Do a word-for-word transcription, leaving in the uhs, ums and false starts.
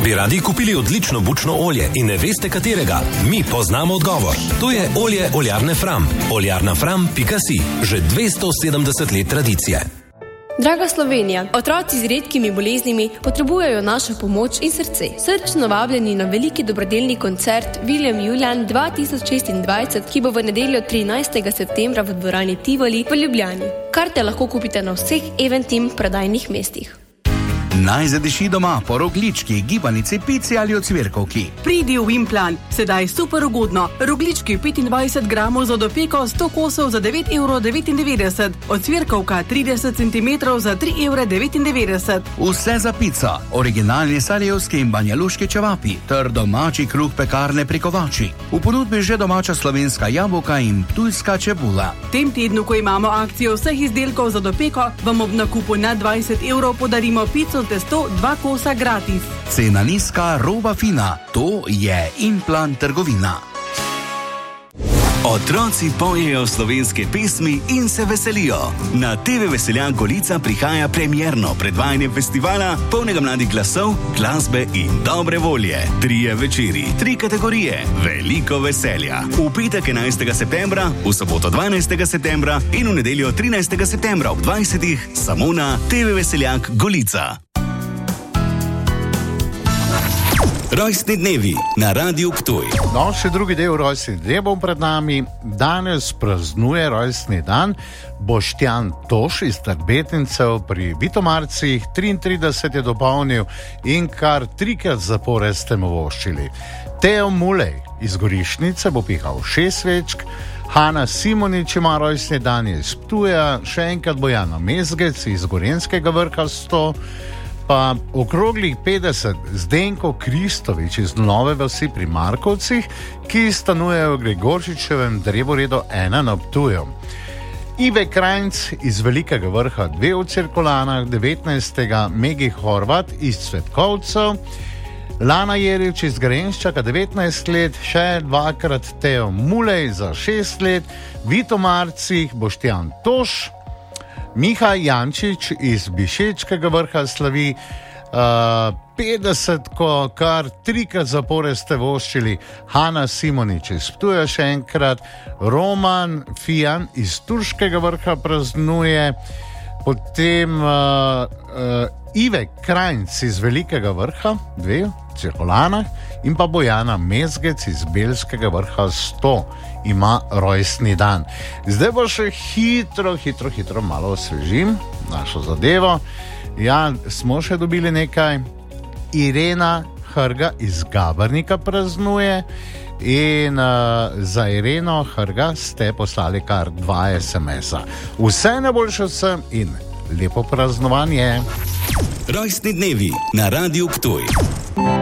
Bi radi kupili odlično bučno olje in ne veste katerega? Mi poznamo odgovor. To je olje oljarne Fram. oljarna fram pika si. Že dvesto sedemdeset let tradicije. Draga Slovenija, otroci z redkimi boleznimi potrebujejo našo pomoč in srce. Srčno vabljeni na veliki dobrodelni koncert William Julian dva tisoč šestindvajset, ki bo v nedeljo trinajstega septembra v dvorani Tivoli v Ljubljani. Karte lahko kupite na vseh Eventim prodajnih mestih. Naj zadeši doma po rogljički, gibanici, pici ali ocvirkovki. Pridi v Implan, sedaj super ugodno. Rogljički petindvajset gramov za dopeko, sto kosov za devet evrov devetindevetdeset, ocvirkovka trideset centimetrov za tri evre devetindevetdeset. Vse za pico, originalni sarajevski in banjaluški čevapi, ter domači kruh pekarne pri Kovači. V ponudbi že domača slovenska jabolka in ptujska čebula. Tem tednu, ko imamo akcijo vseh izdelkov za dopeko, vam ob nakupu na dvajset evrov podarimo pico testo, dva kosa gratis. Cena nizka, roba fina. To je Implan trgovina. Otroci pojejo slovenske pesmi in se veselijo. Na te ve Veseljak Golica prihaja premierno predvajanje festivala, polnega mladih glasov, glasbe in dobre volje. Trije večeri, tri kategorije, veliko veselja. V petek enajstega septembra, v soboto dvanajstega septembra in v nedeljo trinajstega septembra ob dvajsetih samo na te ve Veseljak Golica. Rojstni dnevi na Radiu Ptuj. No, še drugi del rojstnih dnev bom pred nami. Danes praznuje rojstni dan Boštjan Toš iz Trbetincev pri Vitomarcih. triintrideset je dopolnil in kar trikrat zapored ste mu voščili. Teo Mulej iz Gorišnice bo pihal šest svečk. Hanna Simonič ima rojstni dan iz Ptuja. Še enkrat Bojana Mezgec iz Gorenjskega Vrha sto. Pa okroglih petdeset Zdenko Kristovič iz Nove vasi pri Markovcih, ki stanujejo v Gregorčičevem drevoredu ena na Ptuju. Ive Krajnc iz Velikega Vrha dve v Cirkulanah, devetnajstega Megi Horvat iz Cvetkovcev, Lana Jerič iz Grenščaka devetnajst let, še dvakrat Teo Mulej za šest let, Vito Marcih, Boštjan Toš, Miha Jančič iz Bišečkega Vrha slavi uh, petdesetko, kar trikrat zapored ste voščili. Hanna Simonič iz Ptuja še enkrat, Roman Fijan iz Turškega Vrha praznuje, potem uh, uh, Ive Krajnc iz Velikega Vrha, dve v Cirkulanah, in pa Bojana Mezgec iz Belskega Vrha sto ima rojstni dan. Zdaj bo še hitro, hitro, hitro malo osvežim našo zadevo. Ja, smo še dobili nekaj. Irena Hrga iz Gabrnika praznuje in uh, za Ireno Hrga ste poslali kar dva es em esa. Vse najboljše vsem in lepo praznovanje. Rojstni dnevi na Radiu Ptuj.